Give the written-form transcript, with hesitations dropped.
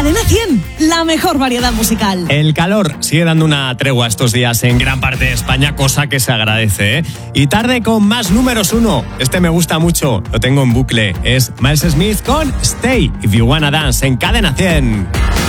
Cadena 100, la mejor variedad musical. El calor sigue dando una tregua estos días en gran parte de España, cosa que se agradece, ¿eh? Y tarde con más números 1. Este me gusta mucho, lo tengo en bucle. Es Miles Smith con Stay If You Wanna Dance en Cadena 100.